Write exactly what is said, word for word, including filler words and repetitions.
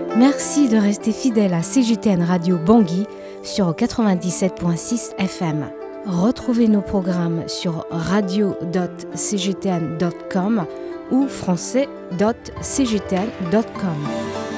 Merci de rester fidèle à C G T N Radio Bangui sur quatre-vingt-dix-sept virgule six F M. Retrouvez nos programmes sur radio point c g t n point com ou français point c g t n point com.